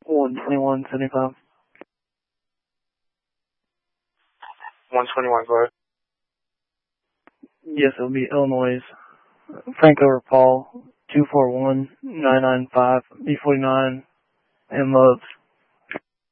121.75. 121, go ahead. Yes, it'll be Illinois. Frank over Paul, 241-995, B49, and Loves.